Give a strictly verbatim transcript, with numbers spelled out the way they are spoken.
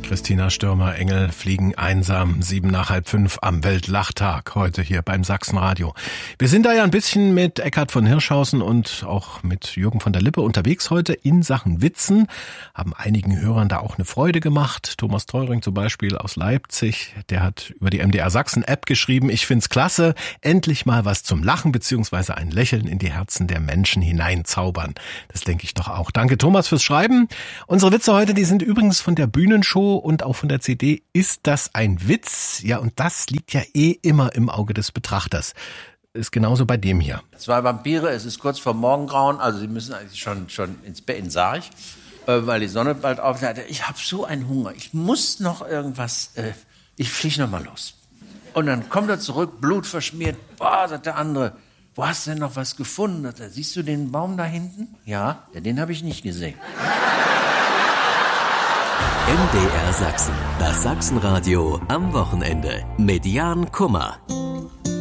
Christina Stürmer-Engel fliegen einsam, sieben nach halb fünf am Weltlachtag, heute hier beim Sachsenradio. Wir sind da ja ein bisschen mit Eckhard von Hirschhausen und auch mit Jürgen von der Lippe unterwegs heute in Sachen Witzen, haben einigen Hörern da auch eine Freude gemacht. Thomas Teuring zum Beispiel aus Leipzig, der hat über die M D R Sachsen App geschrieben, ich find's klasse, endlich mal was zum Lachen bzw. ein Lächeln in die Herzen der Menschen hineinzaubern. Das denke ich doch auch. Danke Thomas fürs Schreiben. Unsere Witze heute, die sind übrigens von der Bühnenshow und auch von der C D Ist das ein Witz? Ja, und das liegt ja eh immer im Auge des Betrachters. Ist genauso bei dem hier. Zwei Vampire, es ist kurz vor Morgengrauen, also sie müssen eigentlich schon, schon ins Bett, in Sarg, äh, weil die Sonne bald aufgeht. Ich habe so einen Hunger, ich muss noch irgendwas, äh, ich fliege noch mal los. Und dann kommt er zurück, blutverschmiert, boah, sagt der andere, wo hast du denn noch was gefunden? Sagt er, siehst du den Baum da hinten? Ja, ja den habe ich nicht gesehen. M D R Sachsen, das Sachsenradio am Wochenende mit Jan Kummer.